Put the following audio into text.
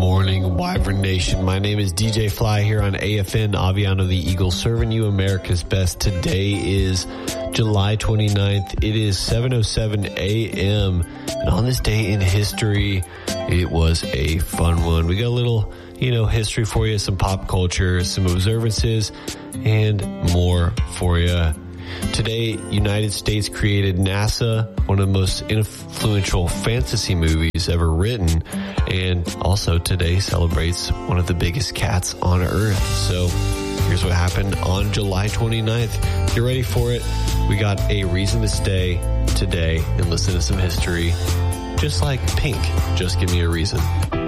morning, Wyvern Nation. My name is DJ Fly here on AFN, Aviano the Eagle, serving you America's best. Today is July 29th. It is 7:07 a.m. And on this day in history, it was a fun one. We got a little, history for you, some pop culture, some observances, and more for you. Today, United States created NASA, one of the most influential fantasy movies ever written, and also today celebrates one of the biggest cats on Earth. So here's what happened on July 29th. Get ready for it. We got a reason to stay today and listen to some history, just like Pink. Just give me a reason.